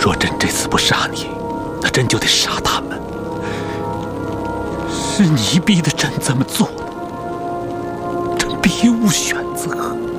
若朕这次不杀你，那朕就得杀他们。是你逼得朕这么做的，朕别无选择。